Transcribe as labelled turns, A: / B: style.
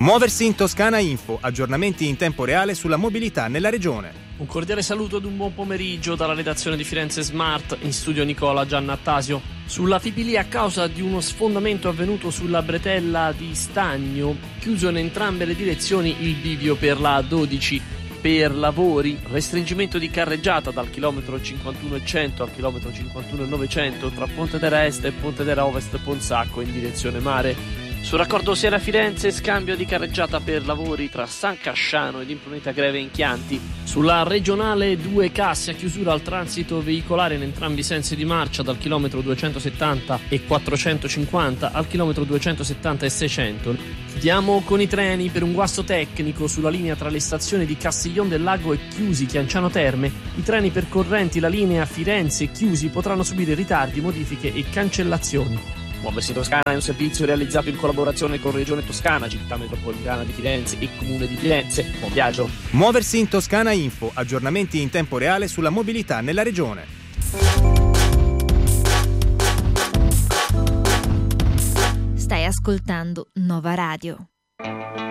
A: Muoversi in Toscana Info, aggiornamenti in tempo reale sulla mobilità nella regione.
B: Un cordiale saluto ed un buon pomeriggio dalla redazione di Firenze Smart, in studio Nicola Giannattasio. Sulla Fipili, a causa di uno sfondamento avvenuto sulla bretella di Stagno, chiuso in entrambe le direzioni il bivio per la A12. Per lavori, restringimento di carreggiata dal chilometro 51,100 al chilometro 51,900 tra Pontedera Est e Pontedera Ovest Ponsacco in direzione mare. Sul raccordo Siena-Firenze, scambio di carreggiata per lavori tra San Casciano ed Impruneta Greve in Chianti. Sulla regionale 2 Cassia, chiusura al transito veicolare in entrambi i sensi di marcia dal chilometro 270 e 450 al chilometro 270 e 600. Chiudiamo con i treni. Per un guasto tecnico sulla linea tra le stazioni di Castiglion del Lago e Chiusi Chianciano Terme, i treni percorrenti la linea Firenze e Chiusi potranno subire ritardi, modifiche e cancellazioni. Muoversi in Toscana è un servizio realizzato in collaborazione con Regione Toscana, Città Metropolitana di Firenze e Comune di Firenze. Buon viaggio!
A: Muoversi in Toscana Info, aggiornamenti in tempo reale sulla mobilità nella regione.
C: Stai ascoltando Nova Radio.